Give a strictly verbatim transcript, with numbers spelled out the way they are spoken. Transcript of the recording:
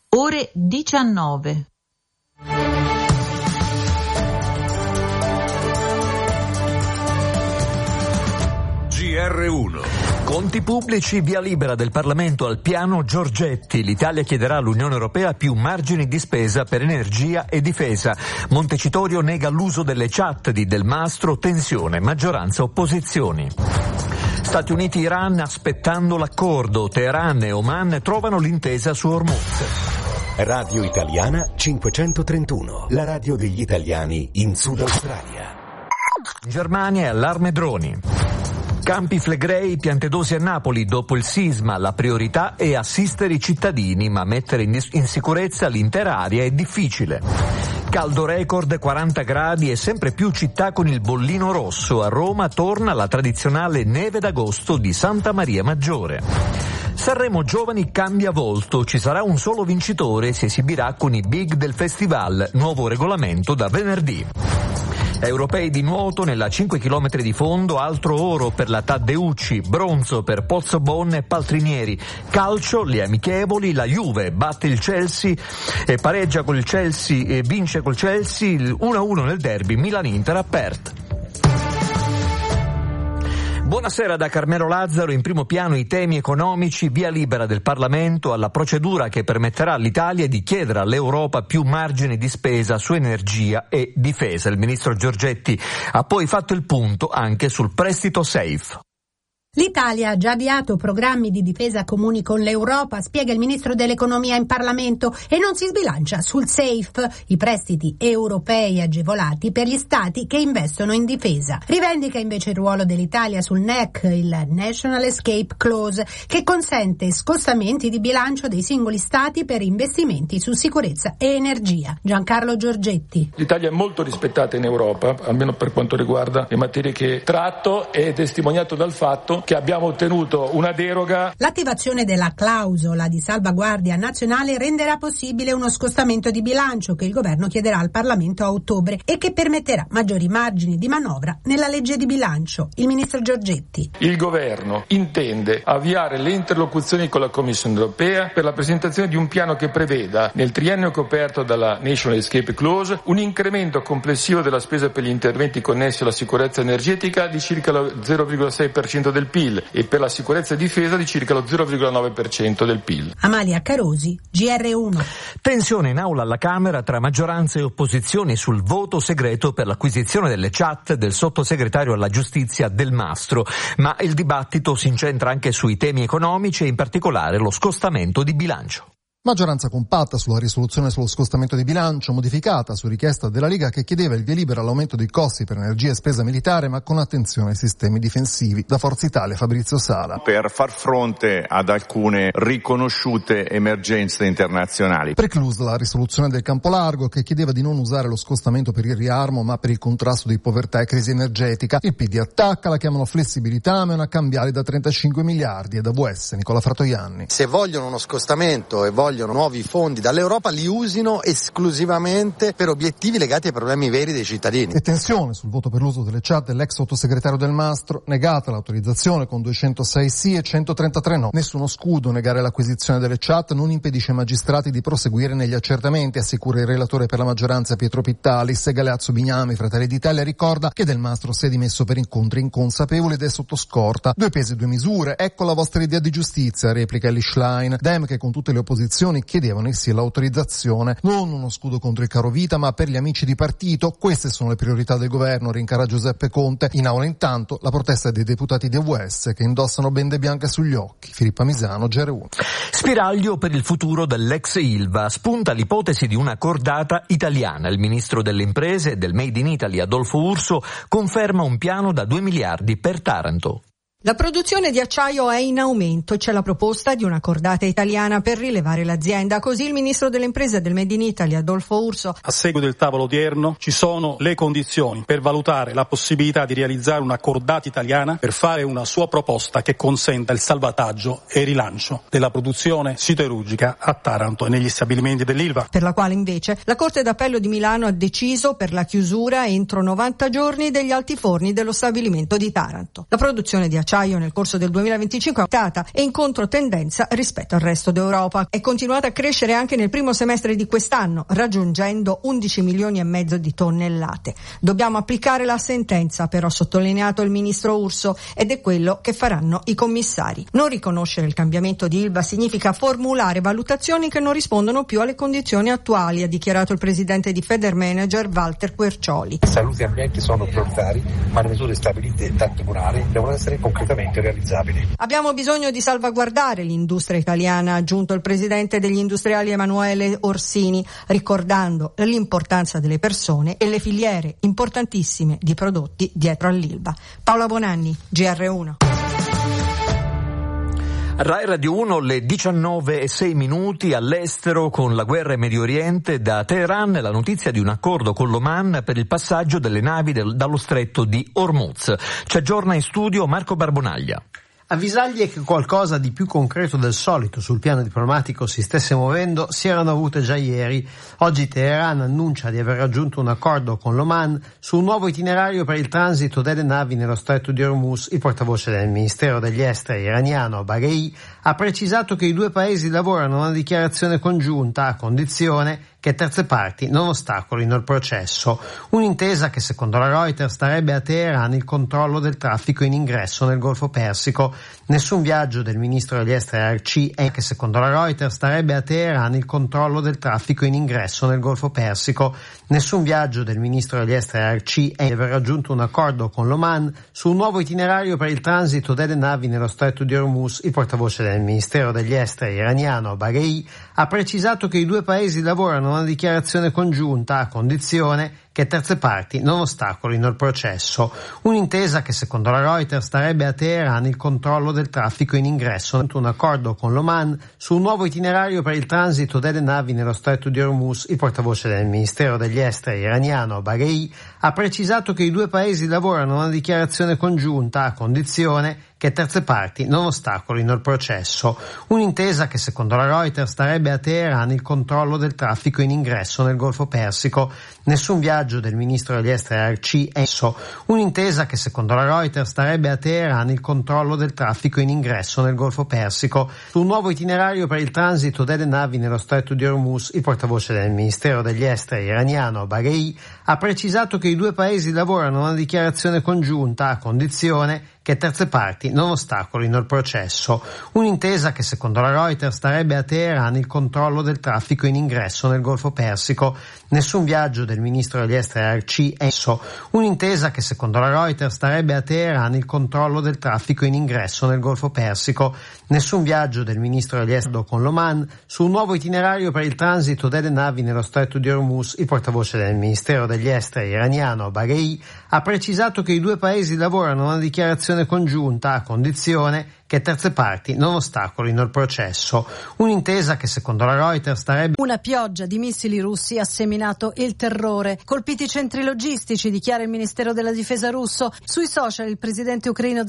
Ore diciannove. G R uno. Conti pubblici, via libera del Parlamento al piano Giorgetti. L'Italia chiederà all'Unione Europea più margini di spesa per energia e difesa. Montecitorio nega l'uso delle chat di Del Mastro, tensione, maggioranza opposizioni. Stati Uniti-Iran aspettando l'accordo. Teheran e Oman trovano l'intesa su Hormuz. Radio Italiana cinquecentotrentuno, la radio degli italiani in Sud Australia. In Germania è allarme droni. Campi Flegrei, Piantedosi a Napoli, dopo il sisma la priorità è assistere i cittadini, ma mettere in, in sicurezza l'intera area è difficile. Caldo record, quaranta gradi e sempre più città con il bollino rosso. A Roma torna la tradizionale neve d'agosto di Santa Maria Maggiore. Sanremo Giovani cambia volto, ci sarà un solo vincitore, si esibirà con i big del festival, nuovo regolamento da venerdì. Europei di nuoto nella cinque chilometri di fondo, altro oro per la Taddeucci, bronzo per Pozzobon e Paltrinieri. Calcio, le amichevoli, la Juve batte il Chelsea e pareggia col Chelsea e vince col Chelsea, uno a uno nel derby Milan-Inter a Perth. Buonasera da Carmelo Lazzaro. In primo piano i temi economici, via libera del Parlamento alla procedura che permetterà all'Italia di chiedere all'Europa più margini di spesa su energia e difesa. Il ministro Giorgetti ha poi fatto il punto anche sul prestito safe. L'Italia ha già avviato programmi di difesa comuni con l'Europa, spiega il ministro dell'economia in Parlamento, e non si sbilancia sul safe, i prestiti europei agevolati per gli stati che investono in difesa. Rivendica invece il ruolo dell'Italia sul N E C, il National Escape Clause, che consente scostamenti di bilancio dei singoli stati per investimenti su sicurezza e energia. Giancarlo Giorgetti. L'Italia è molto rispettata in Europa, almeno per quanto riguarda le materie che tratto, è testimoniato dal fatto che abbiamo ottenuto una deroga. L'attivazione della clausola di salvaguardia nazionale renderà possibile uno scostamento di bilancio che il governo chiederà al Parlamento a ottobre e che permetterà maggiori margini di manovra nella legge di bilancio. Il ministro Giorgetti. Il governo intende avviare le interlocuzioni con la Commissione europea per la presentazione di un piano che preveda, nel triennio coperto dalla National Escape Clause, un incremento complessivo della spesa per gli interventi connessi alla sicurezza energetica di circa lo zero virgola sei per cento del P I L e per la sicurezza e difesa di circa lo zero virgola nove per cento del P I L. Amalia Carosi, G R uno. Tensione in aula alla Camera tra maggioranza e opposizioni sul voto segreto per l'acquisizione delle chat del sottosegretario alla giustizia Del Mastro, ma il dibattito si incentra anche sui temi economici e in particolare lo scostamento di bilancio. Maggioranza compatta sulla risoluzione sullo scostamento di bilancio, modificata su richiesta della Lega che chiedeva il via libera all'aumento dei costi per energia e spesa militare, ma con attenzione ai sistemi difensivi. Da Forza Italia, Fabrizio Sala. Per far fronte ad alcune riconosciute emergenze internazionali. Preclusa la risoluzione del Campolargo che chiedeva di non usare lo scostamento per il riarmo, ma per il contrasto di povertà e crisi energetica. Il P D attacca, la chiamano flessibilità, ma è una cambiale da trentacinque miliardi. E da V S, Nicola Fratoianni. Se vogliono uno scostamento e vogliono vogliono nuovi fondi dall'Europa, li usino esclusivamente per obiettivi legati ai problemi veri dei cittadini. E tensione sul voto per l'uso delle chat dell'ex sottosegretario Del Mastro, negata l'autorizzazione con duecentosei sì e centotrentatré no. Nessuno scudo, negare l'acquisizione delle chat non impedisce ai magistrati di proseguire negli accertamenti, assicura il relatore per la maggioranza Pietro Pittalis. Galeazzo Bignami, Fratelli d'Italia, ricorda che Del Mastro si è dimesso per incontri inconsapevoli ed è sotto scorta. Due pesi e due misure, ecco la vostra idea di giustizia, replica Elly Schlein. Dem che con tutte le opposizioni chiedevano sì l'autorizzazione, non uno scudo contro il caro vita ma per gli amici di partito. Queste sono le priorità del governo, rincara Giuseppe Conte. In aula intanto la protesta dei deputati di V S che indossano bende bianche sugli occhi. Filippa Misano, G R uno. Spiraglio per il futuro dell'ex Ilva, spunta l'ipotesi di una cordata italiana. Il ministro delle imprese e del Made in Italy Adolfo Urso conferma un piano da due miliardi per Taranto. La produzione di acciaio è in aumento, c'è la proposta di una cordata italiana per rilevare l'azienda, così il ministro delle imprese e del Made in Italy Adolfo Urso. A seguito del tavolo odierno ci sono le condizioni per valutare la possibilità di realizzare una cordata italiana per fare una sua proposta che consenta il salvataggio e il rilancio della produzione siderurgica a Taranto e negli stabilimenti dell'Ilva. Per la quale invece la Corte d'Appello di Milano ha deciso per la chiusura entro novanta giorni degli altiforni dello stabilimento di Taranto. La produzione di acciaio dell'acciaio nel corso del duemilaventicinque è aumentata e in controtendenza rispetto al resto d'Europa. È continuata a crescere anche nel primo semestre di quest'anno, raggiungendo undici milioni e mezzo di tonnellate. Dobbiamo applicare la sentenza, però, ha sottolineato il ministro Urso, ed è quello che faranno i commissari. Non riconoscere il cambiamento di Ilva significa formulare valutazioni che non rispondono più alle condizioni attuali, ha dichiarato il presidente di Federmanager Walter Quercioli. Salute e ambiente sono prioritari, ma le misure stabilite dal Tribunale devono essere concretamente realizzabili. Abbiamo bisogno di salvaguardare l'industria italiana, ha aggiunto il presidente degli industriali Emanuele Orsini, ricordando l'importanza delle persone e le filiere importantissime di prodotti dietro all'Ilva. Paola Bonanni, G R uno. Rai Radio uno, le diciannove e sei minuti. All'estero, con la guerra in Medio Oriente, da Teheran la notizia di un accordo con l'Oman per il passaggio delle navi del, dallo stretto di Hormuz. Ci aggiorna in studio Marco Barbonaglia. Avvisaglie che qualcosa di più concreto del solito sul piano diplomatico si stesse muovendo si erano avute già ieri. Oggi Teheran annuncia di aver raggiunto un accordo con l'Oman su un nuovo itinerario per il transito delle navi nello stretto di Hormuz. Il portavoce del Ministero degli Esteri iraniano, Baghei, ha precisato che i due paesi lavorano a una dichiarazione congiunta a condizione che terze parti non ostacolino il processo. Un'intesa che secondo la Reuters darebbe a Teheran il controllo del traffico in ingresso nel Golfo Persico. Nessun viaggio del ministro degli esteri Arci è che secondo la Reuters darebbe a Teheran il controllo del traffico in ingresso nel Golfo Persico. Nessun viaggio del ministro degli esteri Arci è di aver raggiunto un accordo con l'Oman su un nuovo itinerario per il transito delle navi nello stretto di Hormuz. Il portavoce del Ministero degli Esteri iraniano, Baghei, ha precisato che i due paesi lavorano a una dichiarazione congiunta a condizione che terze parti non ostacolino il processo. Un'intesa che secondo la Reuters darebbe a Teheran il controllo del traffico in ingresso. Un accordo con l'Oman su un nuovo itinerario per il transito delle navi nello stretto di Hormuz. Il portavoce del Ministero degli Esteri iraniano, Baghei, ha precisato che i due paesi lavorano a una dichiarazione congiunta a condizione che terze parti non ostacolino il processo. Un'intesa che secondo la Reuters darebbe a Teheran il controllo del traffico in ingresso nel Golfo Persico. Nessun viaggio del ministro degli esteri Arci è esso. Un'intesa che secondo la Reuters darebbe a Teheran il controllo del traffico in ingresso nel Golfo Persico su un nuovo itinerario per il transito delle navi nello stretto di Hormuz. Il portavoce del Ministero degli Esteri iraniano, Baghei, ha precisato che i due paesi lavorano a una dichiarazione congiunta a condizione che terze parti non ostacolino il processo. Un'intesa che secondo la Reuters darebbe a Teheran il controllo del traffico in ingresso nel Golfo Persico. Nessun viaggio del ministro degli esteri Arci è esso. Un'intesa che secondo la Reuters darebbe a Teheran il controllo del traffico in ingresso nel Golfo Persico. Nessun viaggio del ministro degli esteri con l'Oman su un nuovo itinerario per il transito delle navi nello stretto di Hormuz. Il portavoce del Ministero degli Esteri iraniano, Baghei, ha precisato che i due paesi lavorano a una dichiarazione congiunta a condizione che terze parti non ostacolino il processo. Un'intesa che secondo la Reuters darebbe... Una pioggia di missili russi ha seminato il terrore. Colpiti i centri logistici, dichiara il Ministero della Difesa russo. Sui social il presidente ucraino